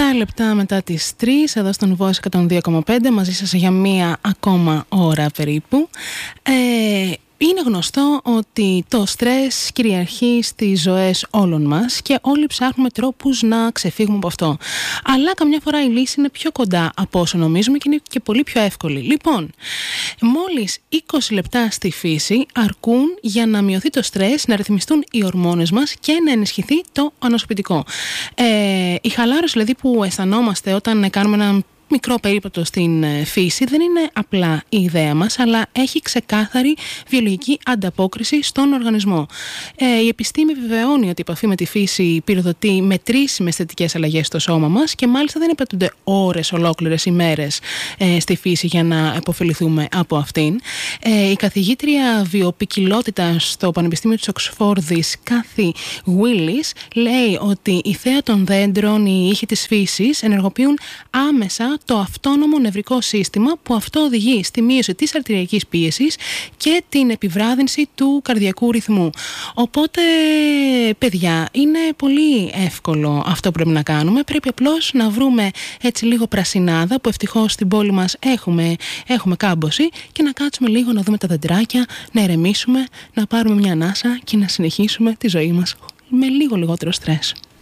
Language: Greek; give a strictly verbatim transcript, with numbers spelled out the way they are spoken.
επτά λεπτά μετά τις τρεις, εδώ στον Voice εκατόν δύο κόμμα πέντε, μαζί σας για μία ακόμα ώρα περίπου. Ε, Είναι γνωστό ότι το στρες κυριαρχεί στις ζωές όλων μας και όλοι ψάχνουμε τρόπους να ξεφύγουμε από αυτό. Αλλά καμιά φορά η λύση είναι πιο κοντά από όσο νομίζουμε και είναι και πολύ πιο εύκολη. Λοιπόν, μόλις είκοσι λεπτά στη φύση αρκούν για να μειωθεί το στρες, να ρυθμιστούν οι ορμόνες μας και να ενισχυθεί το ανοσοποιητικό. Ε, η χαλάρωση δηλαδή που αισθανόμαστε όταν κάνουμε ένα μικρό περίπατο στην φύση δεν είναι απλά η ιδέα μας, αλλά έχει ξεκάθαρη βιολογική ανταπόκριση στον οργανισμό. Ε, η επιστήμη επιβεβαιώνει ότι η επαφή με τη φύση πυροδοτεί μετρήσιμες θετικές αλλαγές στο σώμα μας και μάλιστα δεν απαιτούνται ώρες ολόκληρες ημέρες ε, στη φύση για να επωφεληθούμε από αυτήν. Ε, η καθηγήτρια βιοποικιλότητας στο Πανεπιστήμιο της Οξφόρδης, Κάθι Γουίλις, λέει ότι η θέα των δέντρων, οι ήχοι της φύσης ενεργοποιούν άμεσα το αυτόνομο νευρικό σύστημα, που αυτό οδηγεί στη μείωση της αρτηριακής πίεσης και την επιβράδυνση του καρδιακού ρυθμού. Οπότε, παιδιά, είναι πολύ εύκολο αυτό που πρέπει να κάνουμε. Πρέπει απλώς να βρούμε έτσι λίγο πρασινάδα, που ευτυχώς στην πόλη μας έχουμε, έχουμε κάμποση, και να κάτσουμε λίγο να δούμε τα δεντράκια, να ηρεμήσουμε, να πάρουμε μια ανάσα και να συνεχίσουμε τη ζωή μας με λίγο λιγότερο στρες.